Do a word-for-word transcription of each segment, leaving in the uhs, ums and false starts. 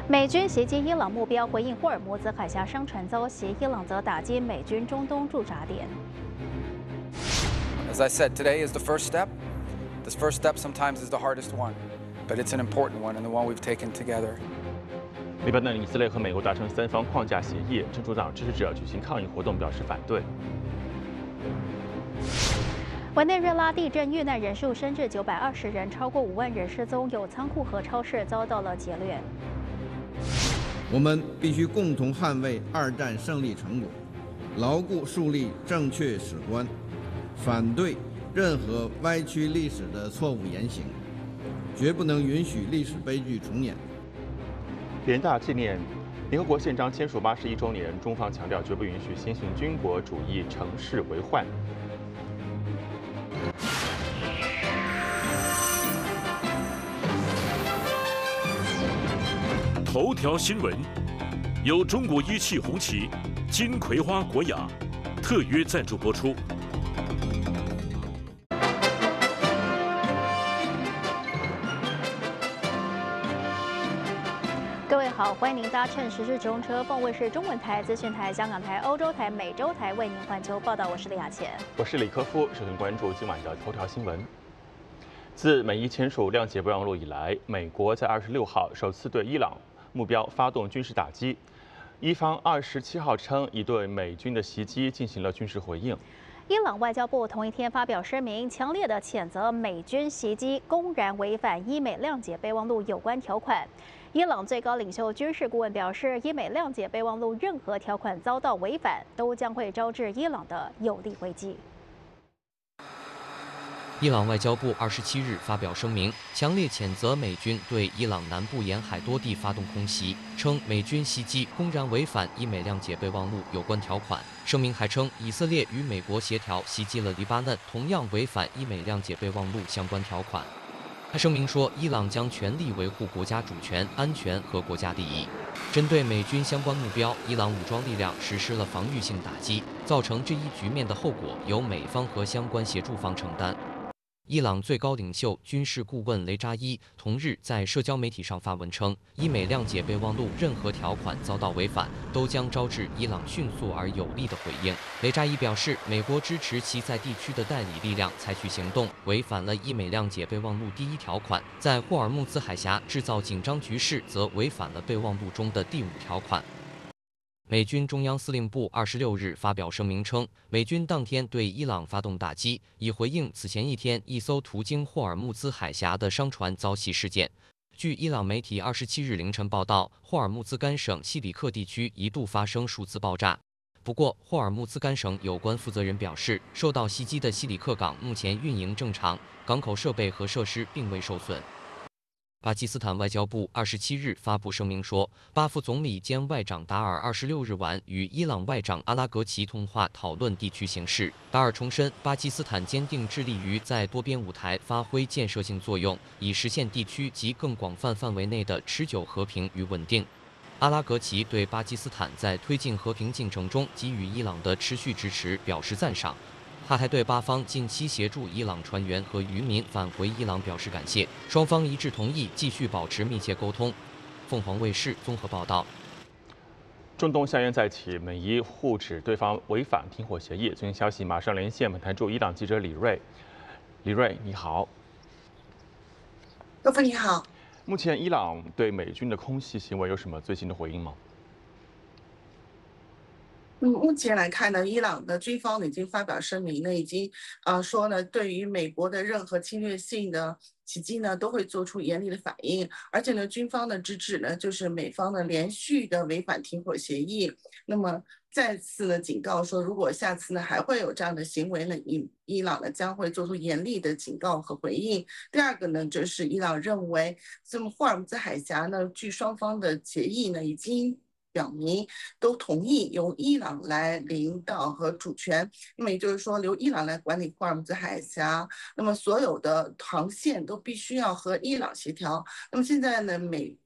美军袭击伊朗目标，回应霍尔木兹海峡商船遭袭，伊朗则打击美军中东驻扎点。 As I said, today is the first step. This first step sometimes is the hardest one, but it's an important one and the one we've taken together. 黎巴嫩、以色列和美国达成三方框架协议，真主党支持者举行抗议活动表示反对。 委内瑞拉地震遇难人数升至九百二十人，超过五万人失踪，有仓库和超市遭到了劫掠。 我们必须共同捍卫二战胜利成果，牢固树立正确史观，反对任何歪曲历史的错误言行，绝不能允许历史悲剧重演。 联大纪念联合国宪章签署八十一周年，中方强调绝不允许新型军国主义乘势为患。 头条新闻由中国一汽红旗、金葵花国雅特约赞助播出。 各位好，欢迎您搭乘时事直通车，凤卫视中文台、资讯台、香港台、欧洲台、美洲台为您环球报道。我是李雅倩， 我是李科夫。首先关注今晚的头条新闻。自美伊签署谅解备忘录以来，美国在二十六号首次对伊朗目标发动军事打击。伊方二十七号称已对美军的袭击进行了军事回应。 伊朗外交部同一天发表声明，强烈的谴责美军袭击公然违反伊美谅解备忘录有关条款。伊朗最高领袖军事顾问表示，伊美谅解备忘录任何条款遭到违反，都将会招致伊朗的有力回击。 伊朗外交部二十七日发表声明，强烈谴责美军对伊朗南部沿海多地发动空袭，称美军袭击公然违反伊美谅解备忘录有关条款。声明还称，以色列与美国协调袭击了黎巴嫩，同样违反伊美谅解备忘录相关条款。他声明说，伊朗将全力维护国家主权、安全和国家利益。针对美军相关目标，伊朗武装力量实施了防御性打击，造成这一局面的后果由美方和相关协助方承担。伊朗最高领袖军事顾问雷扎伊同日在社交媒体上发文称，伊美谅解备忘录任何条款遭到违反，都将招致伊朗迅速而有力的回应。雷扎伊表示，美国支持其在地区的代理力量采取行动，违反了伊美谅解备忘录第一条款；在霍尔木兹海峡制造紧张局势，则违反了备忘录中的第五条款。美军中央司令部二十六日发表声明称，美军当天对伊朗发动打击，以回应此前一天一艘途经霍尔木兹海峡的商船遭袭事件。据伊朗媒体二十七日凌晨报道，霍尔木兹干省西里克地区一度发生数次爆炸。不过，霍尔木兹干省有关负责人表示，受到袭击的西里克港目前运营正常，港口设备和设施并未受损。巴基斯坦外交部二十七日发布声明说，巴副总理兼外长达尔二十六日晚与伊朗外长阿拉格齐通话，讨论地区形势。达尔重申，巴基斯坦坚定致力于在多边舞台发挥建设性作用，以实现地区及更广泛范围内的持久和平与稳定。阿拉格齐对巴基斯坦在推进和平进程中给予伊朗的持续支持表示赞赏。他还对巴方近期协助伊朗船员和渔民返回伊朗表示感谢，双方一致同意继续保持密切沟通。凤凰卫视综合报道。 中东硝烟再起，美伊互指对方违反停火协议。最新消息，马上连线本台驻伊朗记者李锐。李锐，你好。 各位你好。 目前伊朗对美军的空袭行为有什么最新的回应吗？ 嗯，目前来看呢，伊朗的军方已经发表声明呢，已经呃说呢，对于美国的任何侵略性的袭击呢，都会做出严厉的反应。而且呢，军方的直指呢，就是美方呢连续的违反停火协议，那么再次呢警告说，如果下次呢还会有这样的行为呢，伊伊朗呢将会做出严厉的警告和回应。第二个呢，就是伊朗认为，这么霍尔木兹海峡呢，据双方的协议呢，已经表明都同意由伊朗来领导和主权，那么也就是说由伊朗来管理霍尔木兹海峡，那么所有的航线都必须要和伊朗协调。那么现在呢，美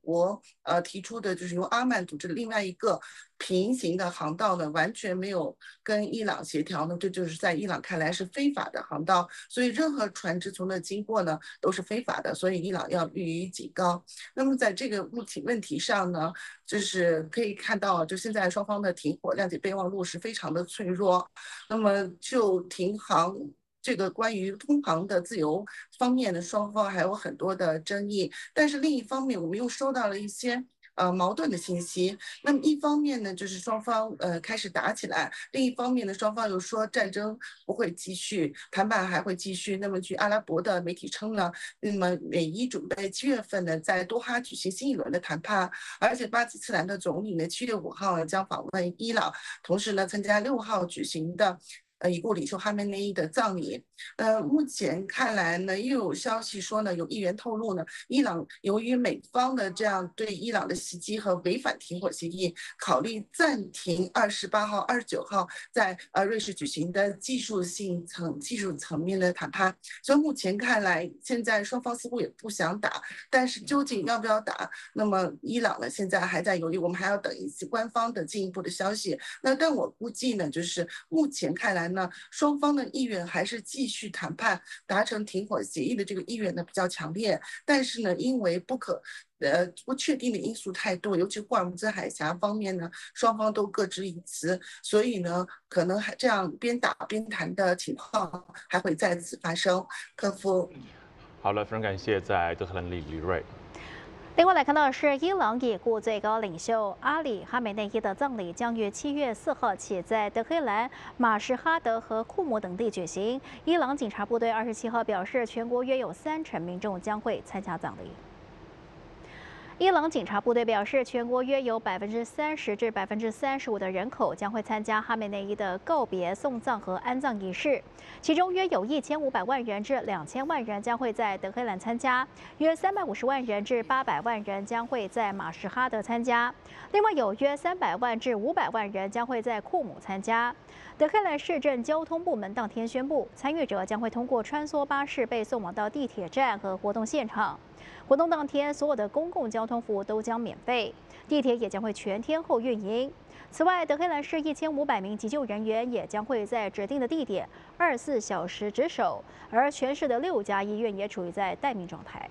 国呃提出的就是由阿曼组织的另外一个平行的航道呢，完全没有跟伊朗协调呢，这就是在伊朗看来是非法的航道，所以任何船只从那经过呢都是非法的，所以伊朗要予以警告。那么在这个问题问题上呢，就是可以看到，就现在双方的停火谅解备忘录是非常的脆弱。那么就停航这个关于通航的自由方面的双方还有很多的争议，但是另一方面我们又收到了一些呃矛盾的信息。那么一方面呢，就是双方呃开始打起来；另一方面呢，双方又说战争不会继续，谈判还会继续。那么据阿拉伯的媒体称呢，那么美伊准备七月份呢在多哈举行新一轮的谈判，而且巴基斯坦的总理呢七月五号将访问伊朗，同时呢参加六号举行的呃，已故领袖哈梅内伊的葬礼。呃，目前看来呢，又有消息说呢，有议员透露呢，伊朗由于美方的这样对伊朗的袭击和违反停火协议，考虑暂停二十八号、二十九号在呃瑞士举行的技术性层技术层面的谈判。所以目前看来，现在双方似乎也不想打，但是究竟要不要打，那么伊朗呢现在还在犹豫，我们还要等一些官方的进一步的消息。那但我估计呢，就是目前看来呢，双方的意愿还是继续谈判，达成停火协议的这个意愿呢比较强烈。但是呢，因为不可呃不确定的因素太多，尤其霍尔木兹海峡方面呢，双方都各执一词，所以呢，可能还这样边打边谈的情况还会再次发生。科夫， 好了，非常感谢在德黑兰的李李瑞。 另外来看到的是，伊朗已故最高领袖阿里·哈梅内伊的葬礼将于七月四号起在德黑兰、马什哈德和库姆等地举行。伊朗警察部队二十七号表示，全国约有三成民众将会参加葬礼。伊朗警察部队表示，全国约有百分之三十至百分之三十五的人口将会参加哈梅内伊的告别、送葬和安葬仪式，其中约有一千五百万人至两千万人将会在德黑兰参加，约三百五十万人至八百万人将会在马什哈德参加，另外有约三百万至五百万人将会在库姆参加。德黑兰市政交通部门当天宣布，参与者将会通过穿梭巴士被送往到地铁站和活动现场。活动当天，所有的公共交通服务都将免费，地铁也将会全天候运营。此外，德黑兰市一千五百名急救人员也将会在指定的地点二十四小时值守，而全市的六家医院也处于在待命状态。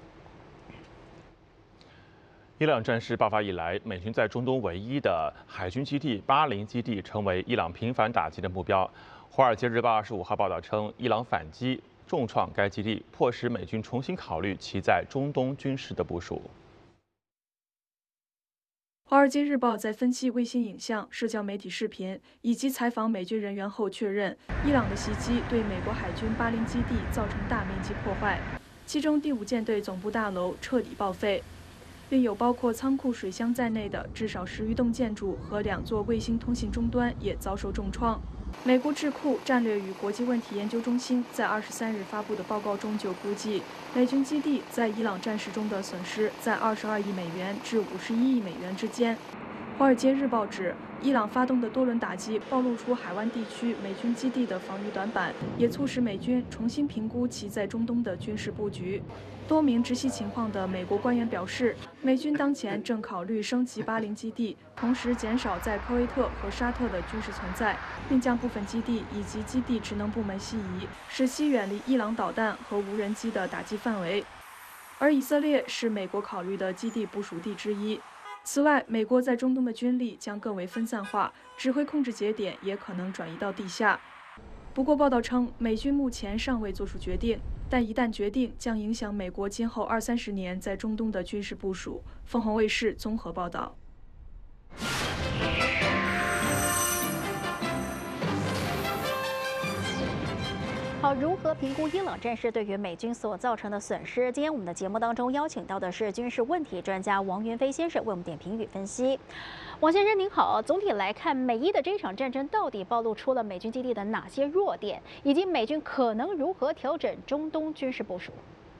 伊朗战事爆发以来，美军在中东唯一的海军基地巴林基地成为伊朗频繁打击的目标。《华尔街日报》二十五号报道称，伊朗反击重创该基地，迫使美军重新考虑其在中东军事的部署。 《华尔街日报》在分析卫星影像、社交媒体视频以及采访美军人员后确认，伊朗的袭击对美国海军巴林基地造成大面积破坏，其中第五舰队总部大楼彻底报废，并有包括仓库、水箱在内的至少十余栋建筑和两座卫星通信终端也遭受重创。美国智库战略与国际问题研究中心在二十三日发布的报告中就估计，美军基地在伊朗战事中的损失在二十二亿美元至五十一亿美元之间。《华尔街日报》指，伊朗发动的多轮打击暴露出海湾地区美军基地的防御短板，也促使美军重新评估其在中东的军事布局。多名直系情况的美国官员表示，美军当前正考虑升级巴林基地，同时减少在科威特和沙特的军事存在，并将部分基地以及基地职能部门西移，使其远离伊朗导弹和无人机的打击范围。而以色列是美国考虑的基地部署地之一。此外，美国在中东的军力将更为分散化，指挥控制节点也可能转移到地下。不过，报道称，美军目前尚未做出决定，但一旦决定，将影响美国今后二三十年在中东的军事部署。凤凰卫视综合报道。 好，如何评估伊朗战事对于美军所造成的损失？今天我们的节目当中邀请到的是军事问题专家王元飞先生为我们点评与分析。王先生您好，总体来看，美伊的这场战争到底暴露出了美军基地的哪些弱点，以及美军可能如何调整中东军事部署？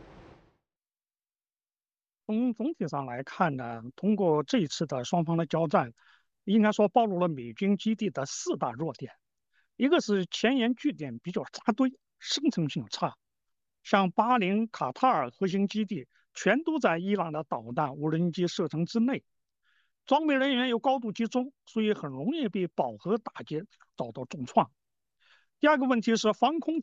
从总体上来看呢，通过这一次的双方的交战，应该说暴露了美军基地的四大弱点。一个是前沿据点比较扎堆，生存性差， 像巴林、卡塔尔核心基地全都在伊朗的导弹、无人机射程之内，装备人员又高度集中，所以很容易被饱和打击，遭到重创。第二个问题是防空